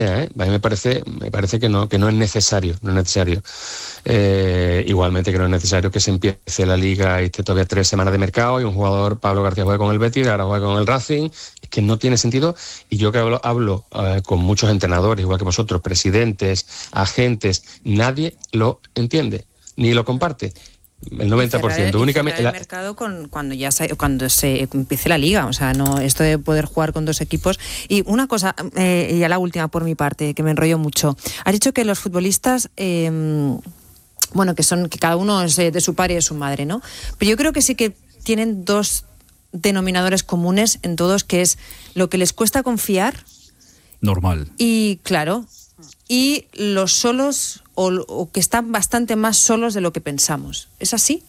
A mí me parece que no es necesario, igualmente que no es necesario que se empiece la liga y esté todavía 3 semanas de mercado y un jugador, Pablo García, juegue con el Betis, ahora juega con el Racing. Es que no tiene sentido. Y yo que hablo con muchos entrenadores, igual que vosotros, presidentes, agentes, nadie lo entiende ni lo comparte. El 90%. Únicamente el mercado cuando se empiece la liga, o sea, no esto de poder jugar con 2 equipos. Y una cosa, ya la última por mi parte, que me enrollo mucho. Has dicho que los futbolistas, que cada uno es de su padre y de su madre, ¿no? Pero yo creo que sí que tienen 2 denominadores comunes en todos, que es lo que les cuesta confiar. Normal. Y claro, y los solos o que están bastante más solos de lo que pensamos. ¿Es así?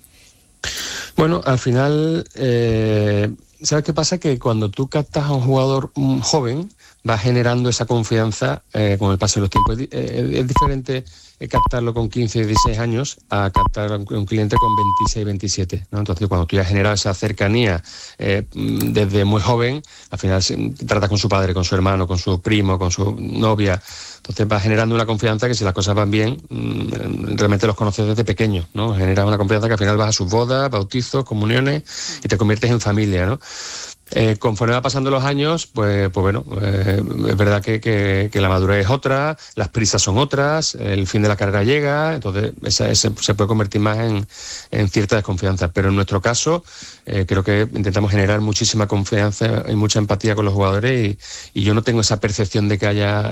Bueno, al final, ¿sabes qué pasa? Que cuando tú captas a un jugador joven, va generando esa confianza con el paso de los tiempos. Es diferente captarlo con 15, 16 años a captar a un cliente con 26, 27, ¿no? Entonces, cuando tú ya has generado esa cercanía desde muy joven, al final tratas con su padre, con su hermano, con su primo, con su novia. Entonces va generando una confianza que si las cosas van bien, realmente los conoces desde pequeño, ¿no? Generas una confianza que al final vas a sus bodas, bautizos, comuniones y te conviertes en familia, ¿no? Conforme va pasando los años, pues bueno, es verdad que la madurez es otra, las prisas son otras, el fin de la carrera llega, entonces se puede convertir más en cierta desconfianza. Pero en nuestro caso, creo que intentamos generar muchísima confianza y mucha empatía con los jugadores y yo no tengo esa percepción de que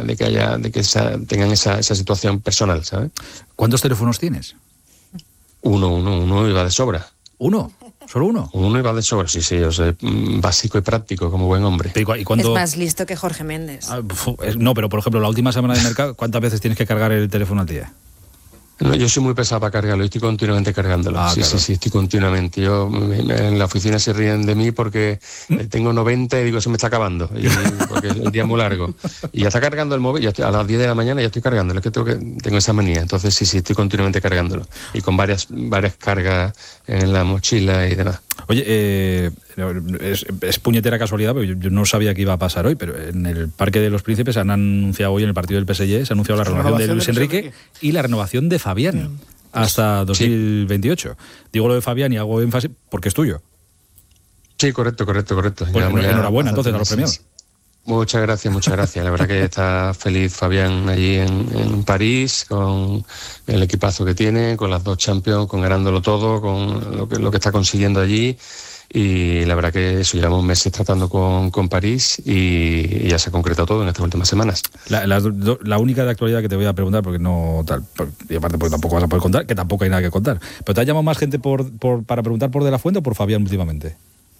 tengan esa situación personal, ¿sabes? ¿Cuántos teléfonos tienes? Uno y va de sobra. ¿Uno? ¿Solo uno? Uno y va de sobra, sí, yo soy básico y práctico como buen hombre. ¿Y cuándo... Es más listo que Jorge Méndez. No, pero por ejemplo, la última semana de mercado, ¿cuántas veces tienes que cargar el teléfono al día? No, yo soy muy pesado para cargarlo, estoy continuamente cargándolo. Claro. Sí, estoy continuamente. Yo en la oficina se ríen de mí porque tengo 90 y digo, se me está acabando, porque el día es muy largo. Y ya está cargando el móvil, a las 10 de la mañana ya estoy cargándolo, es que tengo esa manía. Entonces sí, estoy continuamente cargándolo. Y con varias cargas en la mochila y demás. Oye, es puñetera casualidad, porque yo no sabía que iba a pasar hoy, pero en el Parque de los Príncipes han anunciado hoy, en el partido del PSG, se ha anunciado la renovación de Luis Enrique y la renovación de Fabián hasta 2028. Sí. Digo lo de Fabián y hago énfasis porque es tuyo. Sí, correcto. Pues enhorabuena entonces a los premiados. Muchas gracias. La verdad que está feliz Fabián allí en París, con el equipazo que tiene, con las 2 Champions, con ganándolo todo, con lo que está consiguiendo allí. Y la verdad que eso, llevamos meses tratando con París y ya se ha concretado todo en estas últimas semanas. La única de actualidad que te voy a preguntar, porque no tal, y aparte porque tampoco vas a poder contar, que tampoco hay nada que contar, pero ¿te ha llamado más gente para preguntar por De la Fuente o por Fabián últimamente?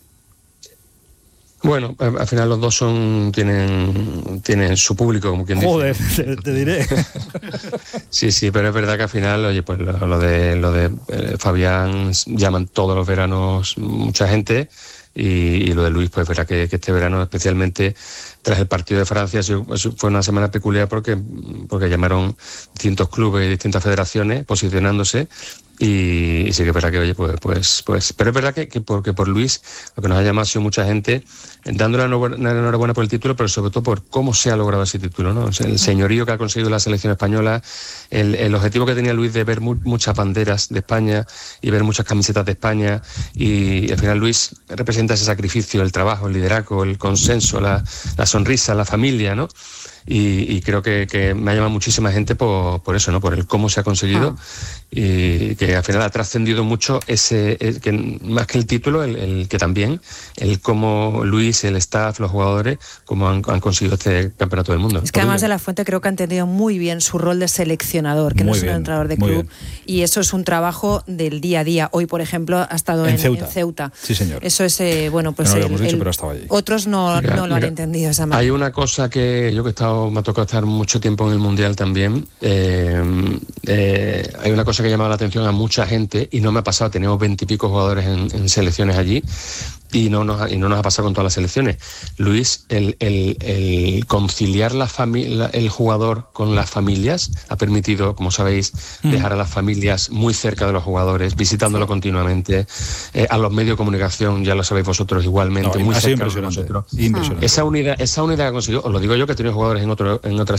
Bueno, al final los dos tienen su público, como quien dice. Joder, te diré. Sí, pero es verdad que al final, oye, pues lo de Fabián llaman todos los veranos mucha gente y lo de Luis, pues verá que este verano, especialmente tras el partido de Francia, fue una semana peculiar porque llamaron distintos clubes y distintas federaciones posicionándose. Y sí que es verdad que, oye, pues pero es verdad que por Luis lo que nos ha llamado ha sido mucha gente dándole una enhorabuena por el título, pero sobre todo por cómo se ha logrado ese título, ¿no? O sea, el señorío que ha conseguido la selección española, el objetivo que tenía Luis de ver muchas banderas de España y ver muchas camisetas de España, y al final Luis representa ese sacrificio, el trabajo, el liderazgo, el consenso, la sonrisa, la familia, ¿no? Y creo que me ha llamado muchísima gente por eso, ¿no? Por el cómo se ha conseguido y que al final ha trascendido mucho que más que el título, el que también, el cómo Luis, el staff, los jugadores, cómo han conseguido este campeonato del mundo. Es que además De la Fuente creo que ha entendido muy bien su rol de seleccionador, que no es un entrenador de club, y eso es un trabajo del día a día. Hoy, por ejemplo, ha estado en Ceuta. Sí, señor. Eso es, bueno, pues no lo habíamos dicho, pero ha estado allí. Otros no lo han entendido esa manera. Hay una cosa que yo me ha tocado estar mucho tiempo en el Mundial también. Hay una cosa que ha llamado la atención a mucha gente y no me ha pasado, tenemos 20 y pico jugadores en selecciones allí, y no nos ha pasado con todas las selecciones. Luis, el conciliar el jugador con las familias ha permitido, como sabéis, dejar a las familias muy cerca de los jugadores, visitándolo continuamente, a los medios de comunicación, ya lo sabéis vosotros igualmente, muy cerca de nosotros. Impresionante. Esa unidad que consiguió, os lo digo yo, que he tenido jugadores en otras